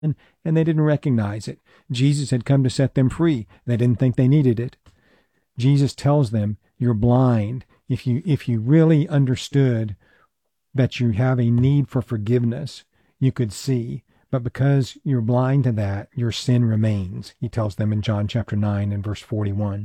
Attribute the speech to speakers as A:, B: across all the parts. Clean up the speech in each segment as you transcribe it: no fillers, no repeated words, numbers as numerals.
A: and they didn't recognize it. Jesus had come to set them free. They didn't think they needed it. Jesus tells them, you're blind. If you really understood that you have a need for forgiveness, you could see. But because you're blind to that, your sin remains, he tells them in John chapter 9 and verse 41.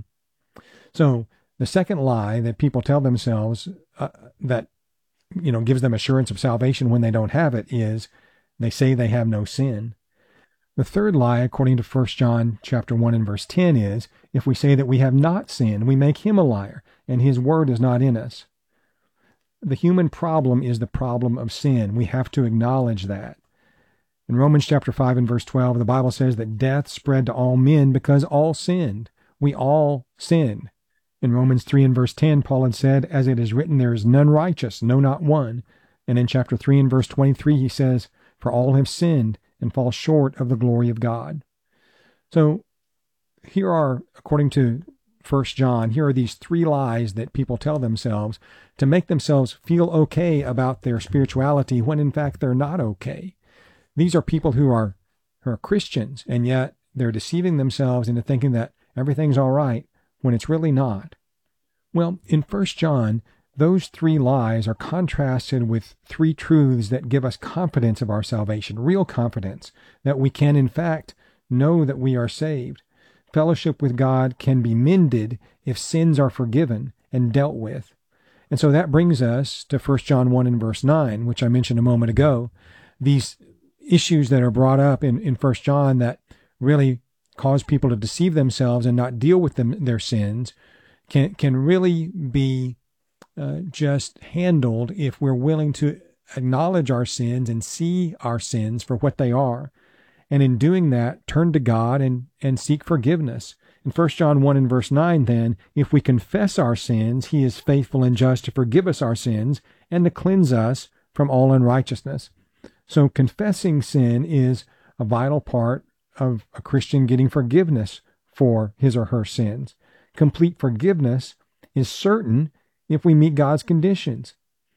A: So the second lie that people tell themselves that gives them assurance of salvation when they don't have it is they say they have no sin. The third lie, according to 1 John chapter 1 and verse 10, is if we say that we have not sinned, we make him a liar, and his word is not in us. The human problem is the problem of sin. We have to acknowledge that. In Romans chapter 5 and verse 12, the Bible says that death spread to all men because all sinned. We all sinned. In Romans 3 and verse 10, Paul had said, as it is written, there is none righteous, no, not one. And in chapter 3 and verse 23, he says, for all have sinned and fall short of the glory of God. So here are, according to 1 John, here are these three lies that people tell themselves to make themselves feel okay about their spirituality when in fact they're not okay. These are people who are Christians, and yet they're deceiving themselves into thinking that everything's all right when it's really not. Well, in 1 John, those three lies are contrasted with three truths that give us confidence of our salvation, real confidence that we can in fact know that we are saved. Fellowship with God can be mended if sins are forgiven and dealt with. And so that brings us to 1 John 1 and verse 9, which I mentioned a moment ago. These issues that are brought up in 1 John that really cause people to deceive themselves and not deal with their sins can really be just handled if we're willing to acknowledge our sins and see our sins for what they are. And in doing that, turn to God and seek forgiveness. In 1 John 1 and verse 9, then, if we confess our sins, he is faithful and just to forgive us our sins and to cleanse us from all unrighteousness. So confessing sin is a vital part of a Christian getting forgiveness for his or her sins. Complete forgiveness is certain if we meet God's conditions.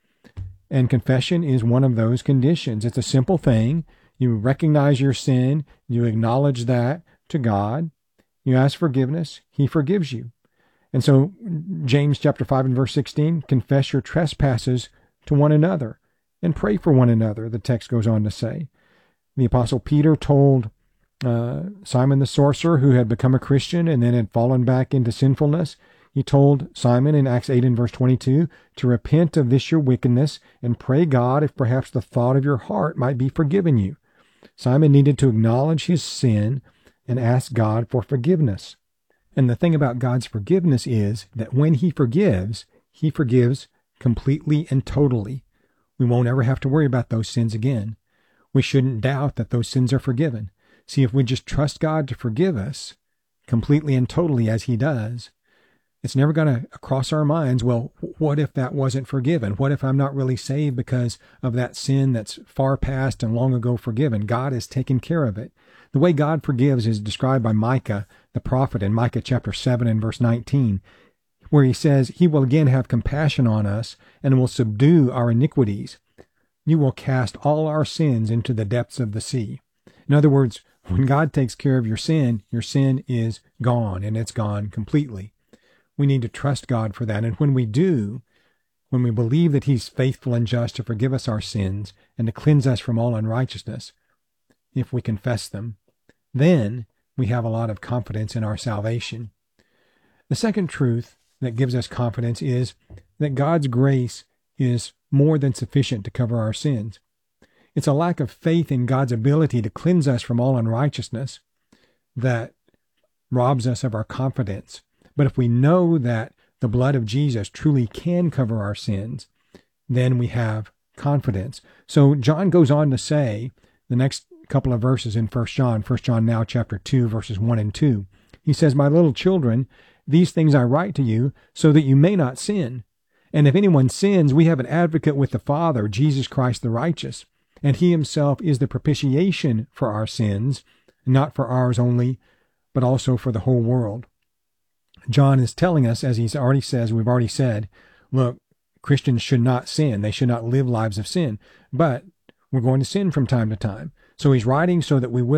A: And confession is one of those conditions. It's a simple thing. You recognize your sin. You acknowledge that to God. You ask forgiveness. He forgives you. And so James chapter 5 and verse 16, confess your trespasses to one another and pray for one another, the text goes on to say. The Apostle Peter told Simon the sorcerer, who had become a Christian and then had fallen back into sinfulness, he told Simon in Acts 8 and verse 22 to repent of this your wickedness and pray God if perhaps the thought of your heart might be forgiven you. Simon needed to acknowledge his sin and ask God for forgiveness. And the thing about God's forgiveness is that when he forgives completely and totally. We won't ever have to worry about those sins again. We shouldn't doubt that those sins are forgiven. See, if we just trust God to forgive us completely and totally as he does, it's never going to cross our minds, well, what if that wasn't forgiven? What if I'm not really saved because of that sin that's far past and long ago forgiven? God has taken care of it. The way God forgives is described by Micah, the prophet, in Micah chapter 7 and verse 19, where he says, he will again have compassion on us and will subdue our iniquities. You will cast all our sins into the depths of the sea. In other words, when God takes care of your sin is gone, and it's gone completely. We need to trust God for that. And when we do, when we believe that he's faithful and just to forgive us our sins and to cleanse us from all unrighteousness, if we confess them, then we have a lot of confidence in our salvation. The second truth that gives us confidence is that God's grace is more than sufficient to cover our sins. It's a lack of faith in God's ability to cleanse us from all unrighteousness that robs us of our confidence. But if we know that the blood of Jesus truly can cover our sins, then we have confidence. So John goes on to say, the next couple of verses in 1 John now chapter 2, verses 1 and 2, he says, my little children, these things I write to you so that you may not sin. And if anyone sins, we have an advocate with the Father, Jesus Christ the righteous. And he himself is the propitiation for our sins, not for ours only, but also for the whole world. John is telling us, as we've already said, look, Christians should not sin. They should not live lives of sin. But we're going to sin from time to time. So he's writing so that we will